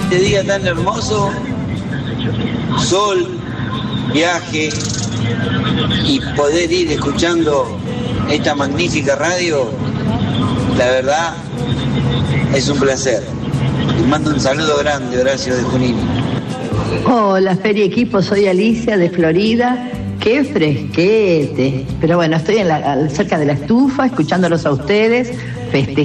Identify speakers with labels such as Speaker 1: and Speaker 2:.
Speaker 1: este día tan hermoso, sol, viaje y poder ir escuchando esta magnífica radio, la verdad es un placer. Les mando un saludo grande, Horacio de Junín.
Speaker 2: Hola, Feria Equipo, soy Alicia de Florida. Qué fresquete. Pero bueno, estoy cerca de la estufa, escuchándolos a ustedes, festejando.